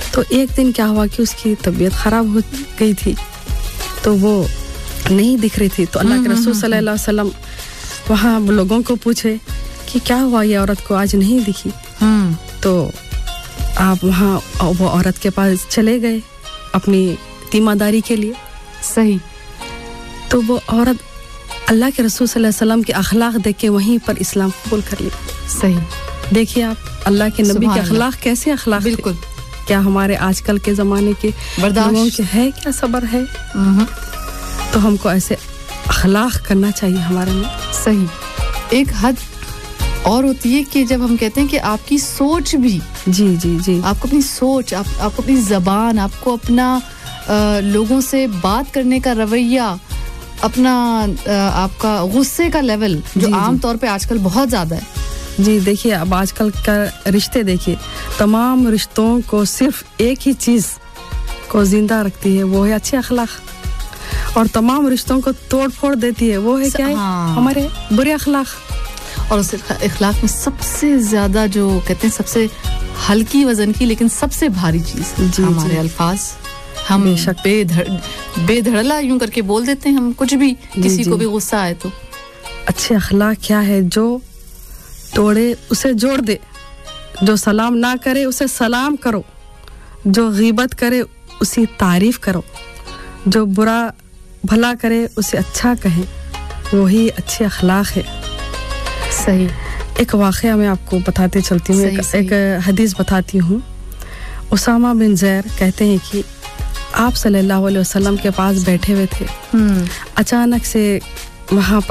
تو ایک دن کیا ہوا کہ اس کی طبیعت خراب ہو گئی تھی, تو وہ نہیں دکھ رہی تھی. تو اللہ کے رسول صلی اللہ علیہ وسلم وہاں لوگوں کو پوچھے کہ کیا ہوا یہ عورت کو آج نہیں دکھی. تو آپ وہاں وہ عورت کے پاس چلے گئے اپنی تیمارداری کے لیے. صحیح. تو وہ عورت اللہ کے رسول صلی اللہ علیہ وسلم کے اخلاق دیکھ کے وہیں پر اسلام قبول کر لی. صحیح. دیکھیے آپ اللہ کے نبی کے اخلاق کیسے اخلاق. بالکل. کیا ہمارے آج کل کے زمانے کے لوگوں کے ہے کیا صبر ہے؟ تو ہم کو ایسے اخلاق کرنا چاہیے ہمارے میں. صحیح. ایک حد اور ہوتی ہے کہ جب ہم کہتے ہیں کہ آپ کی سوچ بھی جی آپ کو اپنی سوچ, آپ کو اپنی زبان, آپ کو اپنا لوگوں سے بات کرنے کا رویہ, اپنا آپ کا غصے کا لیول جو عام طور پہ آج کل بہت زیادہ ہے. جی دیکھیے اب آج کل کا رشتے دیکھیے, تمام رشتوں کو صرف ایک ہی چیز کو زندہ رکھتی ہے, وہ ہے اچھے اخلاق, اور تمام رشتوں کو توڑ پھوڑ دیتی ہے وہ ہے کیا ہے ہمارے برے اخلاق. اور اس اخلاق میں سب سے زیادہ جو کہتے ہیں سب سے ہلکی وزن کی لیکن سب سے بھاری چیز ہمارے الفاظ. ہم بے دھڑلا یوں کر کے بول دیتے ہیں ہم کچھ بھی, کسی کو بھی غصہ آئے تو. اچھے اخلاق کیا ہے؟ جو توڑے اسے جوڑ دے, جو سلام نہ کرے اسے سلام کرو, جو غیبت کرے اسی تعریف کرو, جو برا بھلا کرے اسے اچھا کہے, وہی اچھے اخلاق ہے. صحیح. ایک واقعہ میں آپ کو بتاتے چلتی ہوں, ایک حدیث بتاتی ہوں. اسامہ بن زید کہتے ہیں کہ آپ صلی اللہ علیہ وسلم کے پاس بیٹھے ہوئے تھے, اچانک سے وہاں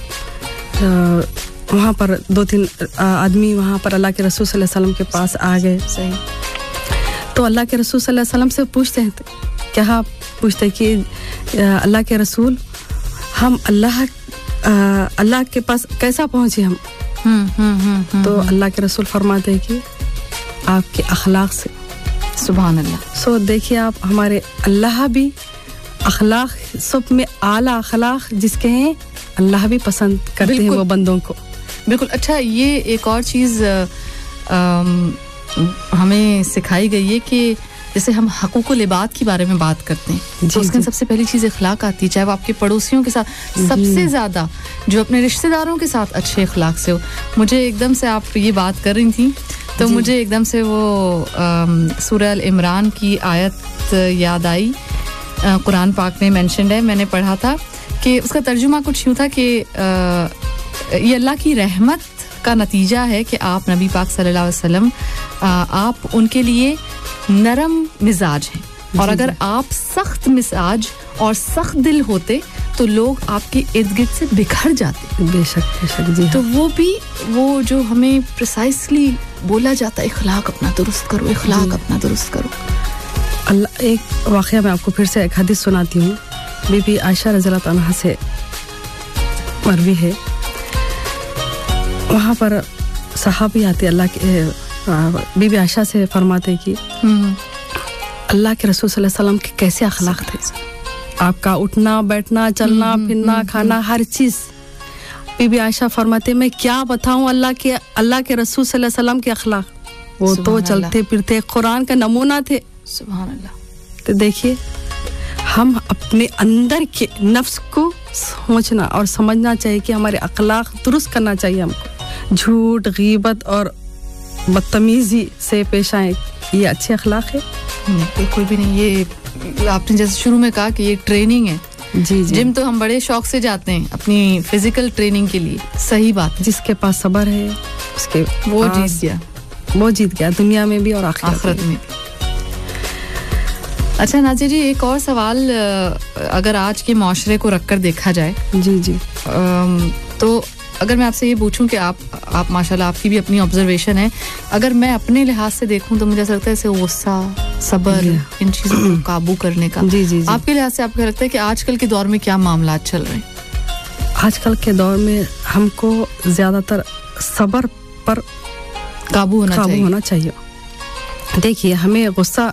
پر 2-3 آدمی وہاں پر اللہ کے رسول صلی اللہ علیہ وسلم کے پاس آ گئے. صحیح. تو اللہ کے رسول صلی اللہ علیہ وسلم سے پوچھتے ہیں, کیا پوچھتے کہ اللہ کے رسول ہم اللہ کے پاس کیسا پہنچے ہم؟ تو اللہ کے رسول فرماتے ہیں کہ آپ کے اخلاق سے. سبحان اللہ. سو دیکھیے آپ, ہمارے اللہ بھی اخلاق سب میں اعلیٰ اخلاق جس کے ہیں, اللہ بھی پسند کرتے ہیں وہ بندوں کو. بالکل. اچھا, یہ ایک اور چیز ہمیں سکھائی گئی ہے کہ جیسے ہم حقوق العباد کے بارے میں بات کرتے ہیں تو اس میں سب سے پہلی چیز اخلاق آتی ہے, چاہے وہ آپ کے پڑوسیوں کے ساتھ, سب سے زیادہ جو اپنے رشتہ داروں کے ساتھ اچھے اخلاق سے ہو. مجھے ایک دم سے آپ یہ بات کر رہی تھیں تو مجھے ایک دم سے وہ سورہ العمران کی آیت یاد آئی, قرآن پاک میں مینشنڈ ہے, میں نے پڑھا تھا کہ اس کا ترجمہ کچھ یوں تھا کہ یہ اللہ کی رحمت کا نتیجہ ہے کہ آپ نبی پاک صلی اللہ علیہ وسلم آپ ان کے لیے نرم مزاج ہیں, اور اگر آپ سخت مزاج اور سخت دل ہوتے تو لوگ آپ کے ارد گرد سے بکھر جاتے. بے شک جی. تو وہ جو ہمیں پریسائسلی بولا جاتا ہے, اخلاق اپنا درست کرو, اخلاق اپنا درست کرو. اللہ, ایک واقعہ میں آپ کو پھر سے ایک حدیث سناتی ہوں, بی بی عائشہ رضی اللہ عنہا سے مروی ہے. وہاں پر صحابی آتے اللہ کے, بی بی عائشہ سے فرماتے کہ اللہ کے رسول صلی اللہ علیہ وسلم کے کیسے اخلاق تھے, آپ کا اٹھنا بیٹھنا چلنا پھرنا کھانا ہر چیز. بی بی عائشہ فرماتے میں کیا بتاؤں اللہ کے رسول صلی اللہ علیہ وسلم کے اخلاق, وہ تو چلتے پھرتے قرآن کا نمونہ تھے. سبحان اللہ. تو دیکھیے ہم اپنے اندر کے نفس کو سوچنا اور سمجھنا چاہیے کہ ہمارے اخلاق درست کرنا چاہیے ہم کو. جھوٹ غیبت اور بدتمیزی سے پیش آئیں, یہ اچھے اخلاق ہے؟ بالکل بھی نہیں. یہ آپ نے جیسے شروع میں کہا کہ یہ ٹریننگ ہے. جی جم تو ہم بڑے شوق سے جاتے ہیں اپنی فزیکل ٹریننگ کے لیے. صحیح بات. جس کے پاس صبر ہے اس کے وہ جیت گیا دنیا میں بھی اور آخرت میں بھی. اچھا ناظر جی, ایک اور سوال اگر آج کے معاشرے کو رکھ کر دیکھا جائے, جی تو اگر میں آپ سے یہ پوچھوں کہ آپ ماشاءاللہ آپ کی بھی اپنی آبزرویشن ہے, اگر میں اپنے لحاظ سے دیکھوں تو مجھے ایسا لگتا ہے جیسے غصہ, صبر, ان چیزوں کو قابو کرنے کا. جی. آپ کے لحاظ سے آپ کو لگتا ہے کہ آج کل کے دور میں کیا معاملات چل رہے ہیں؟ آج کل کے دور میں ہم کو زیادہ تر صبر پر قابو ہونا چاہیے. دیکھیے ہمیں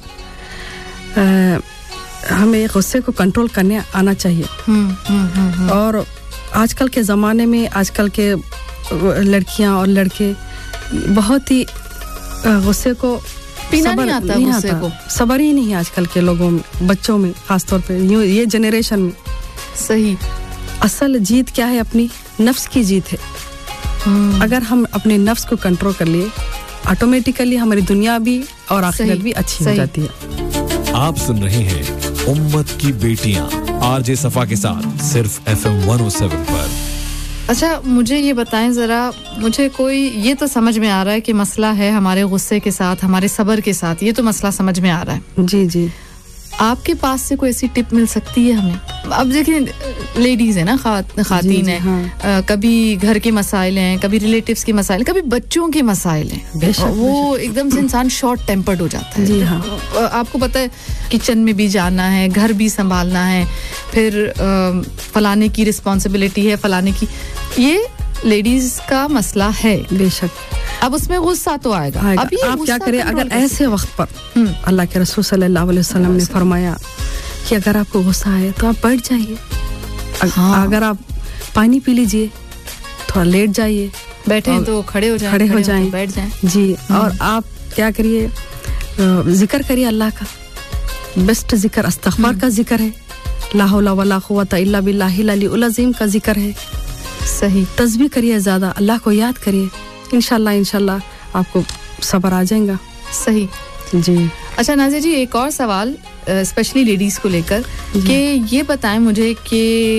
غصے کو کنٹرول کرنے آنا چاہیے. اور آج کل کے زمانے میں آج کل کے لڑکیاں اور لڑکے بہت ہی غصے کو पीना नहीं आता गुस्से को, सब्र ही नहीं है आजकल के लोगों में, बच्चों में खास तौर पे, ये जनरेशन में। सही। असल जीत क्या है? अपनी नफ्स की जीत है। अगर हम अपने नफ्स को कंट्रोल कर लिए, ऑटोमेटिकली हमारी दुनिया भी और आखिरत भी अच्छी हो जाती है। आप सुन रहे हैं उम्मत की बेटियां आरजे सफा के साथ सिर्फ FM 107 पर। अच्छा, मुझे ये बताएं जरा, मुझे कोई ये तो समझ में आ रहा है कि मसला है हमारे गुस्से के साथ, हमारे सब्र के साथ, ये तो मसला समझ में आ रहा है। जी जी। आपके पास से कोई ऐसी टिप मिल सकती है हमें? अब देखिए लेडीज है ना, खातीन है, हाँ। कभी घर के मसाइल हैं, कभी रिलेटिव्स के मसाइल, कभी बच्चों के मसाइल हैं, वो एकदम से इंसान शॉर्ट टेम्पर्ड हो जाता है। जी हाँ। आपको पता है किचन में भी जाना है, घर भी संभालना है, फिर फलाने की रिस्पॉन्सिबिलिटी है, फलाने की, ये लेडीज का मसला है। बेशक। अब उसमें गुस्सा तो आएगा। अभी आप क्या करें, अगर ऐसे वक्त पर अल्लाह के रसूल सल्लल्लाहु अलैहि वसल्लम ने फरमाया कि अगर आपको गुस्सा आए तो आप बैठ जाइए, अगर आप पानी पी लीजिए, थोड़ा लेट जाइए, बैठे तो खड़े हो जाएं, बैठ जाएं। जी। और आप क्या करिए, जिक्र करिए अल्लाह का, बेस्ट जिक्र इस्तिग़फ़ार का जिक्र है, ला हौला वला कुव्वता इल्ला बिल्लाहिल अलीयुल अज़ीम का जिक्र है। सही। तस्बीह करिए ज़्यादा, अल्लाह को याद करिए, इंशाल्लाह आपको सब्र आ जाएगा। सही जी। अच्छा नाज़िया जी, एक और सवाल स्पेशली लेडीज़ को लेकर, कि ये बताएं मुझे कि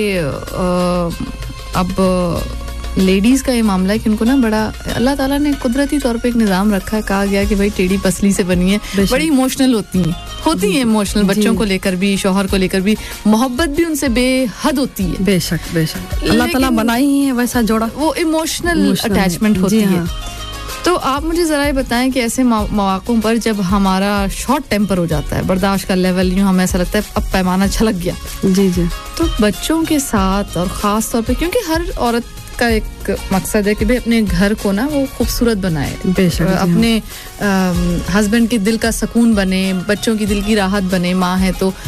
अब लेडीज़ का ये मामला है कि उनको ना बड़ा अल्लाह ताला ने कुदरती तौर पे एक निज़ाम रखा है, कहा गया कि भाई टेढ़ी पसली से बनी है, बड़ी इमोशनल होती हैं इमोशनल, बच्चों को लेकर भी, शौहर को लेकर भी, मोहब्बत भी उनसे बेहद होती है। बेशक बेशक, अल्लाह ताला बनाई ही है वैसा जोड़ा, वो इमोशनल अटैचमेंट होती है। तो आप मुझे ज़रा ये बताएं कि ऐसे मौक़ों पर जब हमारा शॉर्ट टेम्पर हो जाता है, बर्दाश्त का लेवल यूँ हमें ऐसा लगता है अब पैमाना छलक गया, जी जी, तो बच्चों के साथ और ख़ास तौर पे, क्योंकि हर औरत का एक मकसद है कि भाई अपने घर को ना वो खूबसूरत बनाए, अपने हस्बैंड के दिल का सुकून बने, बच्चों की दिल की राहत बने, माँ है तो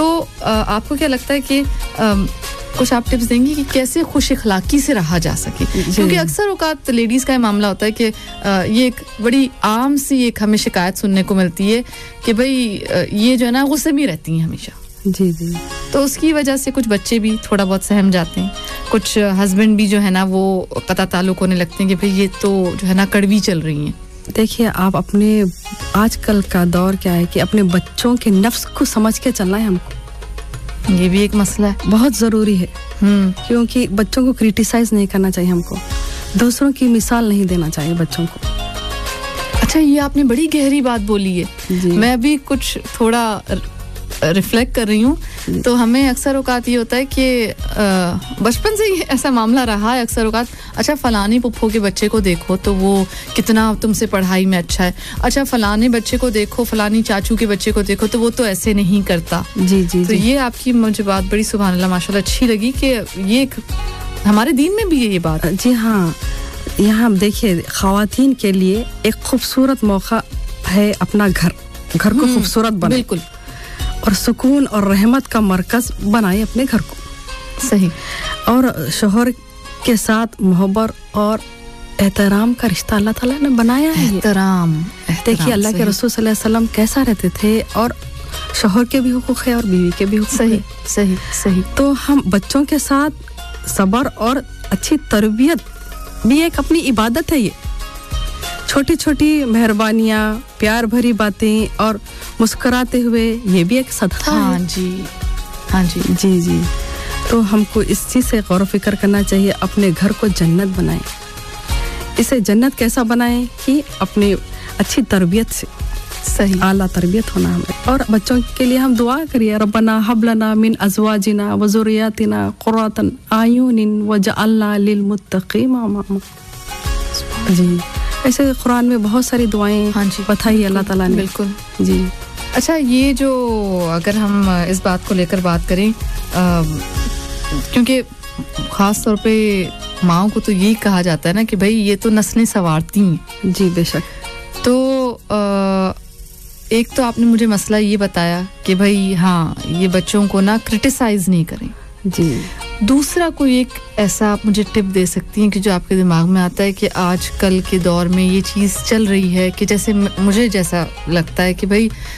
आपको क्या लगता है कि कुछ आप टिप्स देंगी कि कैसे खुश इखलाकी से रहा जा सके? क्योंकि अक्सर औकात लेडीज़ का मामला होता है कि ये एक बड़ी आम सी एक हमें शिकायत सुनने को मिलती है कि भाई ये जो है ना गुस्से में रहती हैं हमेशा। जी जी। तो उसकी वजह से कुछ बच्चे भी थोड़ा बहुत सहम जाते हैं, कुछ हस्बैंड भी जो है ना वो कता ताल्लुक होने लगते हैं कि भाई ये तो जो है ना कड़वी चल रही हैं। देखिए, आप अपने आजकल का दौर क्या है कि अपने बच्चों के नफ्स को समझ के चलना है हमको, ये भी एक मसला है, बहुत ज़रूरी है। क्योंकि बच्चों को क्रिटिसाइज नहीं करना चाहिए हमको, दूसरों की मिसाल नहीं देना चाहिए बच्चों को। अच्छा, ये आपने बड़ी गहरी बात बोली है। मैं अभी कुछ थोड़ा रिफ्लेक्ट कर रही हूँ, तो हमें अक्सर औकात ये होता है कि बचपन से ही ऐसा मामला रहा है अक्सर औकात, अच्छा फलानी पुप्पो के बच्चे को देखो तो वो कितना तुमसे पढ़ाई में अच्छा है, अच्छा फलाने बच्चे को देखो, फलानी चाचू के बच्चे को देखो तो वो तो ऐसे नहीं करता। जी जी। तो ये आपकी मुझे बात बड़ी सुभान अल्लाह माशाल्लाह अच्छी लगी कि ये हमारे दीन में भी है ये बात। जी हाँ, यहाँ देखिए ख़वातीन के लिए एक खूबसूरत मौका है अपना घर को खूबसूरत बनाए, बिल्कुल, और सुकून और रहमत का मरकज बनाए अपने घर को। सही। और शोहर के साथ मोहब्बत और एहतराम का रिश्ता अल्लाह ताला ने बनाया है। एहतराम। देखिए अल्लाह के रसूल सल्लल्लाहु अलैहि वसल्लम कैसा रहते थे, और शोहर के भी हुकूक है और बीवी के भी हुकूक है। सही सही। तो हम बच्चों के साथ सब्र और अच्छी तरबियत भी एक अपनी इबादत है। ये छोटी छोटी मेहरबानियाँ, प्यार भरी बातें और मुस्कुराते हुए, ये भी एक सदका है। हाँ जी, हाँ जी जी जी। तो हमको इस चीज़ से गौर फिक्र करना चाहिए, अपने घर को जन्नत बनाएं। इसे जन्नत कैसा बनाएं कि अपने अच्छी तरबियत से, सही आला तरबियत होना हमें। और बच्चों के लिए हम दुआ करिए, रब्बना हब लना मिन अज़वाजिना व ज़ुर्रिय्यातिना क़ुर्रतन आयुनिन वजअलना लिलमुत्तक़ीना इमामा। जी, ऐसे कुरान में बहुत सारी दुआएं बताई अल्लाह ताला ने। बिल्कुल जी। अच्छा, ये जो अगर हम इस बात को लेकर बात करें, क्योंकि ख़ास तौर पे माओ को तो यही कहा जाता है ना कि भाई ये तो नस्लें संवारती हैं। जी बेशक। तो एक तो आपने मुझे मसला ये बताया कि भाई हाँ, ये बच्चों को ना क्रिटिसाइज नहीं करें। जी। दूसरा कोई एक ऐसा आप मुझे टिप दे सकती हैं कि जो आपके दिमाग में आता है कि आज कल के दौर में ये चीज़ चल रही है कि जैसे मुझे जैसा लगता है कि भाई